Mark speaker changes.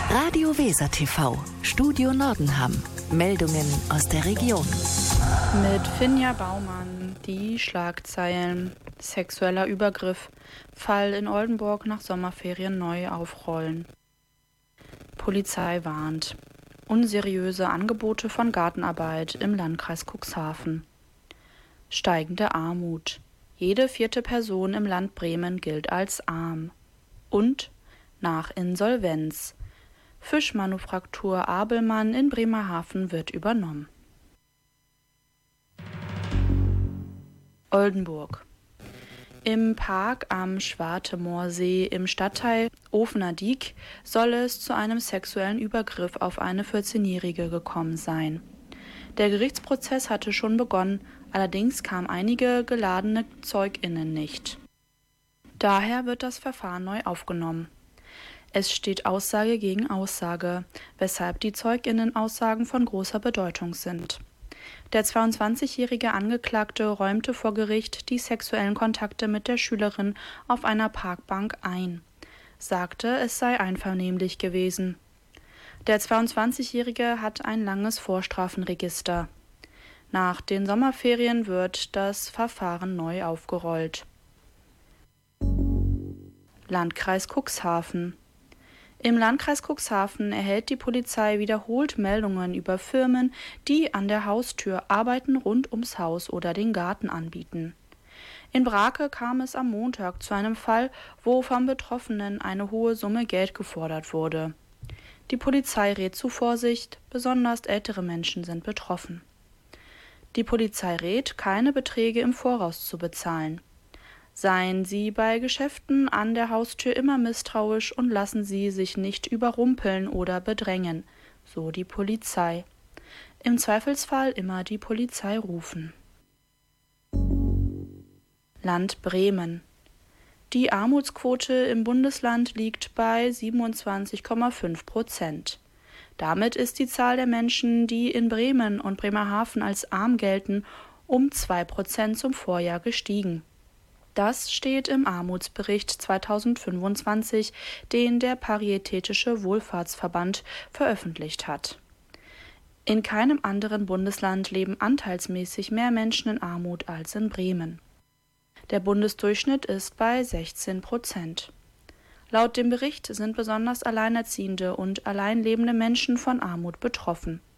Speaker 1: Radio Weser TV, Studio Nordenham. Meldungen aus der Region.
Speaker 2: Mit Finja Baumann, die Schlagzeilen. Sexueller Übergriff. Fall in Oldenburg nach Sommerferien neu aufrollen. Polizei warnt. Unseriöse Angebote von Gartenarbeit im Landkreis Cuxhaven. Steigende Armut. Jede 4. Person im Land Bremen gilt als arm. Und nach Insolvenz. Fischmanufaktur Abelmann in Bremerhaven wird übernommen. Oldenburg. Im Park am Schwartemoorsee im Stadtteil Ofener Diek soll es zu einem sexuellen Übergriff auf eine 14-Jährige gekommen sein. Der Gerichtsprozess hatte schon begonnen, allerdings kamen einige geladene ZeugInnen nicht. Daher wird das Verfahren neu aufgenommen. Es steht Aussage gegen Aussage, weshalb die ZeugInnen-Aussagen von großer Bedeutung sind. Der 22-jährige Angeklagte räumte vor Gericht die sexuellen Kontakte mit der Schülerin auf einer Parkbank ein, sagte, es sei einvernehmlich gewesen. Der 22-jährige hat ein langes Vorstrafenregister. Nach den Sommerferien wird das Verfahren neu aufgerollt. Landkreis Cuxhaven. Im Landkreis Cuxhaven erhält die Polizei wiederholt Meldungen über Firmen, die an der Haustür Arbeiten rund ums Haus oder den Garten anbieten. In Brake kam es am Montag zu einem Fall, wo vom Betroffenen eine hohe Summe Geld gefordert wurde. Die Polizei rät zu Vorsicht, besonders ältere Menschen sind betroffen. Die Polizei rät, keine Beträge im Voraus zu bezahlen. Seien Sie bei Geschäften an der Haustür immer misstrauisch und lassen Sie sich nicht überrumpeln oder bedrängen, so die Polizei. Im Zweifelsfall immer die Polizei rufen. Land Bremen. Die Armutsquote im Bundesland liegt bei 27,5%. Damit ist die Zahl der Menschen, die in Bremen und Bremerhaven als arm gelten, um 2% zum Vorjahr gestiegen. Das steht im Armutsbericht 2025, den der Paritätische Wohlfahrtsverband veröffentlicht hat. In keinem anderen Bundesland leben anteilsmäßig mehr Menschen in Armut als in Bremen. Der Bundesdurchschnitt ist bei 16%. Laut dem Bericht sind besonders alleinerziehende und alleinlebende Menschen von Armut betroffen.